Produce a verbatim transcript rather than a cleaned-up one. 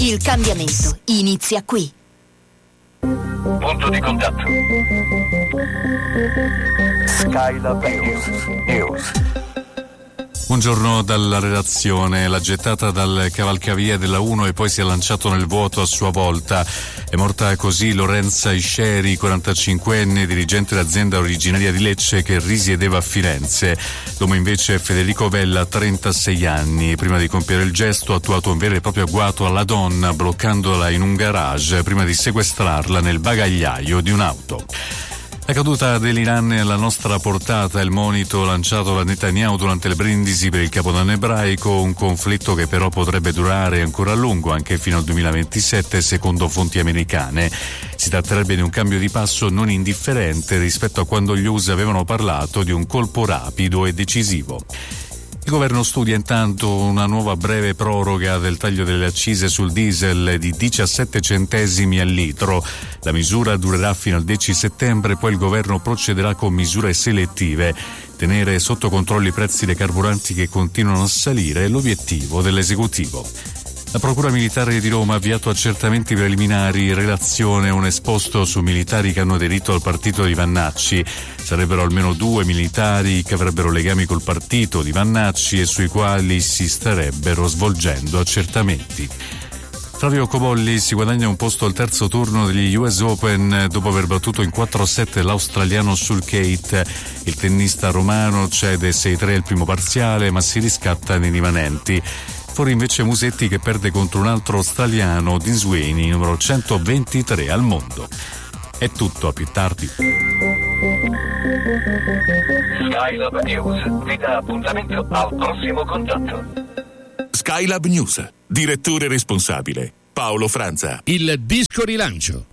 Il cambiamento inizia qui. Punto di contatto. Skylab News. News. Buongiorno dalla redazione. La gettata dal cavalcavia della uno e poi si è lanciato nel vuoto a sua volta. È morta così Lorenza Isceri, quarantacinquenne, dirigente d'azienda originaria di Lecce che risiedeva a Firenze. L'uomo invece è Federico Vella, trentasei anni. Prima di compiere il gesto ha attuato un vero e proprio agguato alla donna, bloccandola in un garage prima di sequestrarla nel bagagliaio di un'auto. La caduta dell'Iran è alla nostra portata, il monito lanciato da Netanyahu durante le brindisi per il Capodanno ebraico, un conflitto che però potrebbe durare ancora a lungo, anche fino al duemilaventisette, secondo fonti americane. Si tratterebbe di un cambio di passo non indifferente rispetto a quando gli U S avevano parlato di un colpo rapido e decisivo. Il governo studia intanto una nuova breve proroga del taglio delle accise sul diesel di diciassette centesimi al litro. La misura durerà fino al dieci settembre, poi il governo procederà con misure selettive. Tenere sotto controllo i prezzi dei carburanti che continuano a salire è l'obiettivo dell'esecutivo. La Procura Militare di Roma ha avviato accertamenti preliminari in relazione a un esposto su militari che hanno aderito al partito di Vannacci. Sarebbero almeno due militari che avrebbero legami col partito di Vannacci e sui quali si starebbero svolgendo accertamenti. Flavio Cobolli si guadagna un posto al terzo turno degli U S Open dopo aver battuto in quattro a sette l'australiano Sulcate. Il tennista romano cede sei a tre al primo parziale ma si riscatta nei rimanenti. Fuori invece Musetti che perde contro un altro australiano, Dinswani, numero centoventitré al mondo. È tutto, a più tardi. Skylab News vi dà appuntamento al prossimo contatto. Skylab News, direttore responsabile Paolo Franza. Il disco rilancio